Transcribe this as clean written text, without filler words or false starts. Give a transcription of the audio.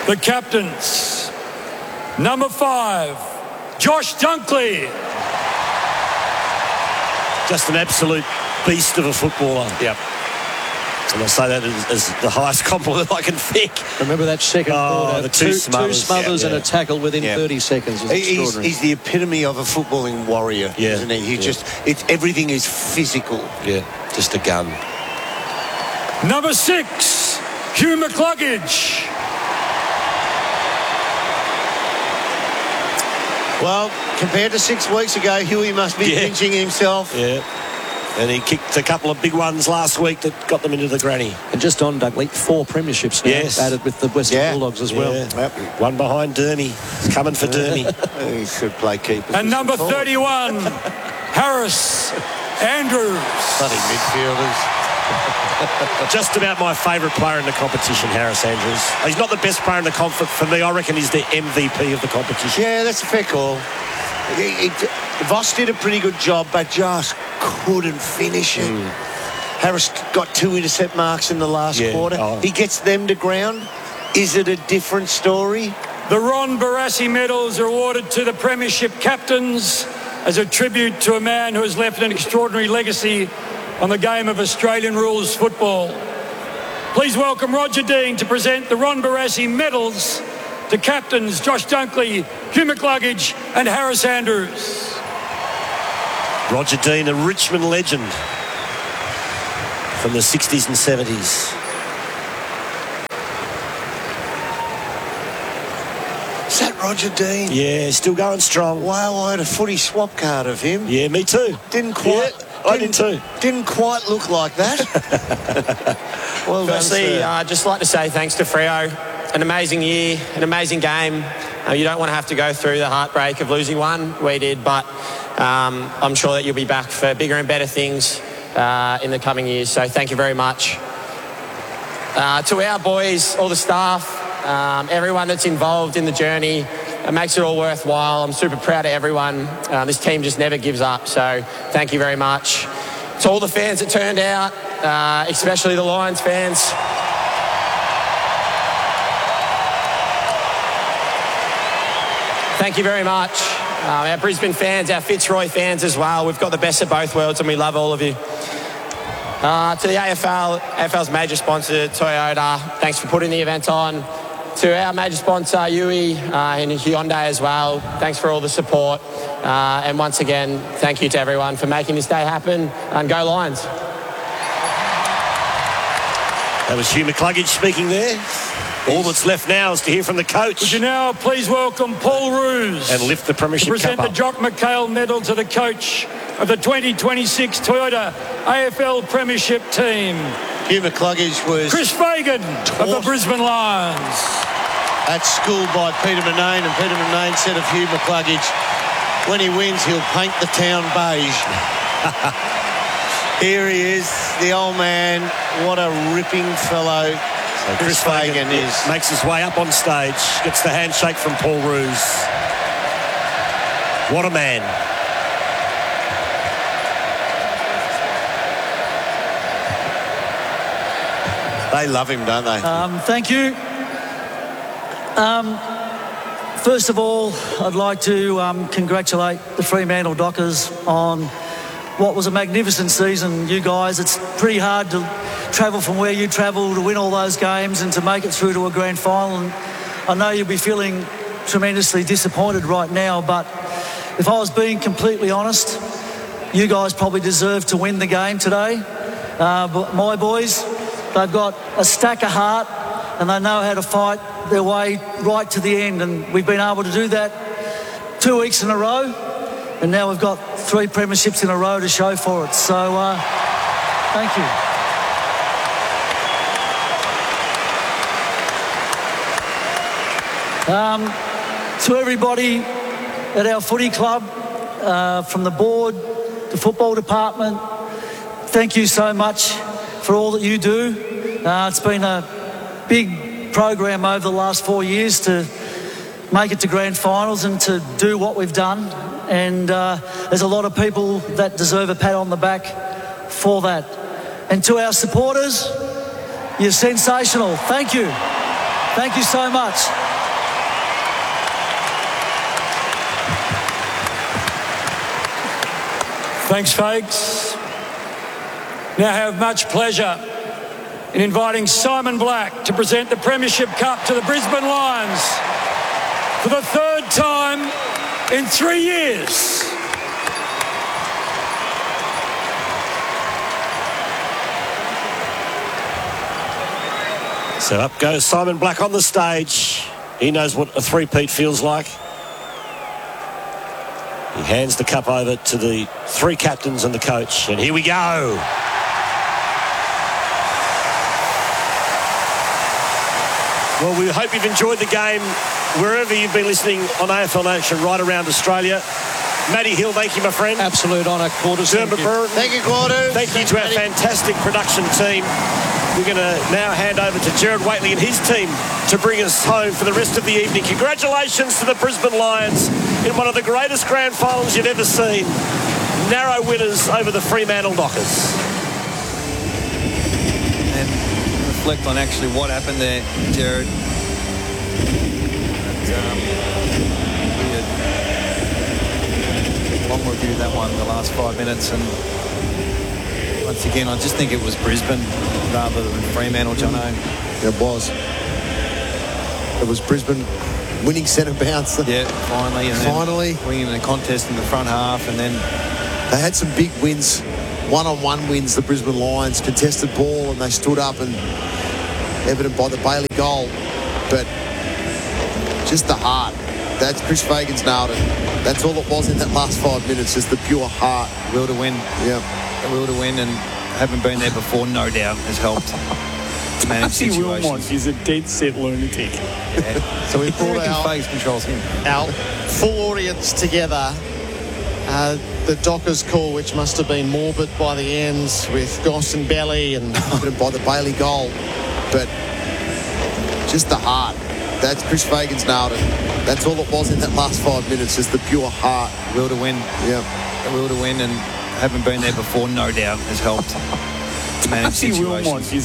the captains. Number 5, Josh Dunkley. Just an absolute beast of a footballer. Yep. And I say that as the highest compliment I can think. Remember that second quarter? The two smothers and a tackle within 30 seconds. He's the epitome of a footballing warrior, isn't he? Everything is physical. Yeah, just a gun. Number 6, Hugh McCluggage. Well, compared to 6 weeks ago, Huey must be pinching himself. Yeah. And he kicked a couple of big ones last week that got them into the granny. And just on Dunkley, 4 premierships now added with the Western Bulldogs as well. Yep. One behind Dermy. He's coming for Dermy. He should play keeper. And number 31, Harris Andrews. Bloody midfielders. Just about my favourite player in the competition, Harris Andrews. He's not the best player in the comp. For me, I reckon he's the MVP of the competition. Yeah, that's a fair call. Voss did a pretty good job, but just couldn't finish it. Harris got 2 intercept marks in the last quarter. He gets them to ground. Is it a different story? The Ron Barassi medals are awarded to the premiership captains as a tribute to a man who has left an extraordinary legacy on the game of Australian rules football. Please welcome Roger Dean to present the Ron Barassi medals to captains Josh Dunkley, Hugh McCluggage and Harris Andrews. Roger Dean, a Richmond legend from the 60s and 70s. Is that Roger Dean? Yeah, still going strong. Wow, I had a footy swap card of him. Yeah, me too. Didn't quite... I did too. Didn't quite look like that. Well, firstly, I'd just like to say thanks to Freo. An amazing year, an amazing game. You don't want to have to go through the heartbreak of losing one. We did, but I'm sure that you'll be back for bigger and better things in the coming years. So thank you very much. To our boys, all the staff, everyone that's involved in the journey, it makes it all worthwhile. I'm super proud of everyone. This team just never gives up, so thank you very much. To all the fans that turned out, especially the Lions fans. Thank you very much. Our Brisbane fans, our Fitzroy fans as well. We've got the best of both worlds and we love all of you. To the AFL's major sponsor, Toyota, thanks for putting the event on. To our major sponsor, Yui, and Hyundai as well, thanks for all the support. And once again, thank you to everyone for making this day happen. And go Lions. That was Hugh McCluggage speaking there. All that's left now is to hear from the coach. Would you now please welcome Paul Roos and lift the premiership to present cup the Jock McHale medal to the coach of the 2026 Toyota AFL Premiership team. Hugh McCluggage was Chris Fagan of the Brisbane Lions. At school by Peter Murnane, and Peter Murnane said of Hugh McCluggage, when he wins, he'll paint the town beige. Here he is, the old man. What a ripping fellow. So Chris Fagan is. Makes his way up on stage, gets the handshake from Paul Roos. What a man. They love him, don't they? Thank you. First of all, I'd like to congratulate the Fremantle Dockers on what was a magnificent season, you guys. It's pretty hard to travel from where you travel to win all those games and to make it through to a grand final. And I know you'll be feeling tremendously disappointed right now, but if I was being completely honest, you guys probably deserve to win the game today. But my boys, they've got a stack of heart and they know how to fight their way right to the end, and we've been able to do that 2 weeks in a row, and now we've got 3 premierships in a row to show for it. So thank you. To everybody at our footy club, from the board, the football department, thank you so much for all that you do. It's been a big program over the last 4 years to make it to grand finals and to do what we've done, and there's a lot of people that deserve a pat on the back for that. And to our supporters, you're sensational. Thank you. Thank you so much. Thanks, folks. Now I have much pleasure in inviting Simon Black to present the Premiership Cup to the Brisbane Lions for the third time in 3 years. So up goes Simon Black on the stage. He knows what a three-peat feels like. He hands the cup over to the three captains and the coach. And here we go. Well, we hope you've enjoyed the game wherever you've been listening on AFL Nation right around Australia. Matty Hill, thank you, my friend. Absolute honour, Quarters. Dermot Burton. Thank you, Quarters. Thank you to our fantastic production team. We're going to now hand over to Gerard Whateley and his team to bring us home for the rest of the evening. Congratulations to the Brisbane Lions in one of the greatest grand finals you've ever seen. Narrow winners over the Fremantle Dockers. And reflect on actually what happened there, Gerard. We had long reviewed that one, the last 5 minutes, and once again, I just think it was Brisbane rather than Fremantle, Jono. It was. It was Brisbane winning centre bounce. Yeah, finally. And finally. Winning the contest in the front half, and then they had some big wins, one-on-one wins, the Brisbane Lions, contested ball, and they stood up, and evident by the Bailey goal. But just the heart. That's Chris Fagan's nailed it. That's all it was in that last 5 minutes, just the pure heart. Will to win. Yeah. The will to win, and having been there before, no doubt, has helped manage situations. Wilmot is a dead set lunatic. Yeah. So we brought Fagan controls him. Our full audience together. The Dockers call, which must have been morbid by the ends with Goss and Belly and by the Bailey goal. But just the heart. That's Chris Fagan's nailed it. That's all it was in that last 5 minutes, just the pure heart. Will to win. Yeah. The will to win, and having been there before, no doubt, has helped manage situations. Wilmot is